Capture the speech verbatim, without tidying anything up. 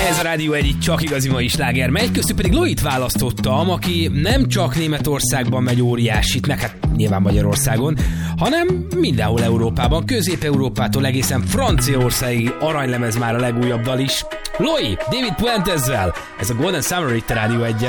Ez a Rádió egyik csak igazi mai sláger megy, köztük pedig Loit választottam, aki nem csak Németországban megy óriásit, meg hát nyilván Magyarországon, hanem mindenhol Európában, Közép-Európától egészen Franciaországig aranylemez már a legújabb dal is. Loi, David Puentezzel, ez a Golden Summer itt a Rádió egyen.